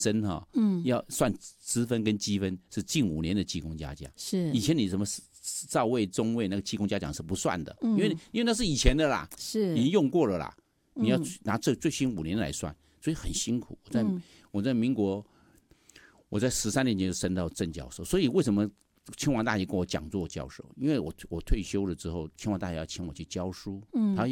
升哈，要算职分跟积分，是近5年的技工嘉奖。 是以前你什么少尉、中尉那个技工嘉奖是不算的，因为那是以前的啦， 是已经用过了啦，你要拿这最新5年来算，所以很辛苦。我在民国，我在13年前就升到正教授，所以为什么清华大学跟我讲座教授？因为我退休了之后，清华大学要请我去教书，他